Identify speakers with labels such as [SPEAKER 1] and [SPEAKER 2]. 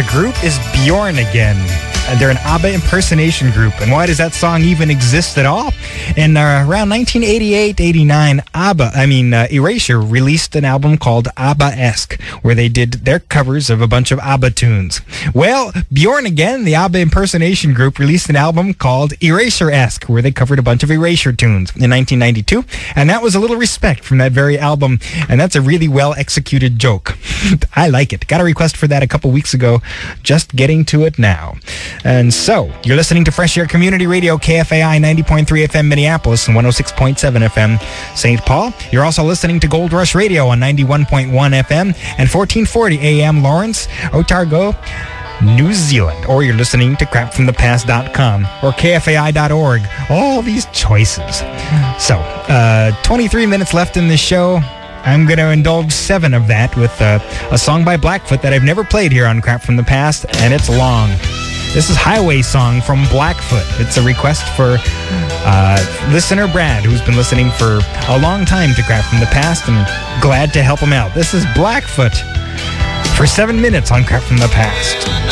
[SPEAKER 1] The group is Bjorn Again. They're an ABBA impersonation group. And why does that song even exist at all? In around 1988-89, Erasure released an album called ABBA-esque, where they did their covers of a bunch of ABBA tunes. Well, Bjorn Again, the ABBA impersonation group, released an album called Erasure-esque, where they covered a bunch of Erasure tunes in 1992. And that was a little respect from that very album. And that's a really well-executed joke. I like it. Got a request for that a couple weeks ago. Just getting to it now. And so, you're listening to Fresh Air Community Radio, KFAI 90.3 FM Minneapolis and 106.7 FM St. Paul. You're also listening to Gold Rush Radio on 91.1 FM and 1440 AM Lawrence, Otago, New Zealand. Or you're listening to crapfromthepast.com or KFAI.org. All these choices. So, 23 minutes left in the show. I'm going to indulge 7 of that with a song by Blackfoot that I've never played here on Crap from the Past, and it's long. This is Highway Song from Blackfoot. It's a request for listener Brad, who's been listening for a long time to Crap from the Past, and glad to help him out. This is Blackfoot for 7 minutes on Crap from the Past.